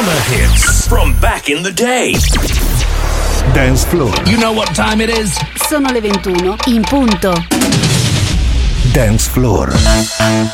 Summer hits from back in the day. Dance Floor. You know what time it is? Sono le 21 in punto. Dance Floor.